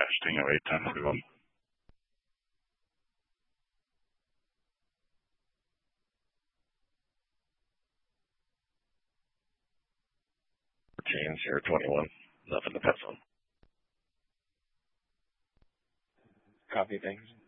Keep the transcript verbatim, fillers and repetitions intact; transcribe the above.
Testing oh eight ten forty-one. fourteen zero twenty-one. Nothing to pass on. Copy, thanks.